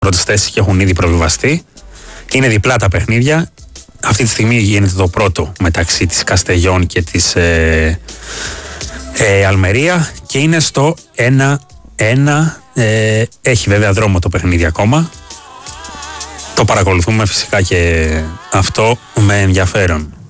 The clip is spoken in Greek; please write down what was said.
πρώτες θέσεις και έχουν ήδη προβιβαστεί. Είναι διπλά τα παιχνίδια. Αυτή τη στιγμή γίνεται το πρώτο μεταξύ της Καστελιών και της Αλμερία και είναι στο 1-1. Έχει βέβαια δρόμο το παιχνίδι ακόμα. Το παρακολουθούμε φυσικά και αυτό με ενδιαφέρον.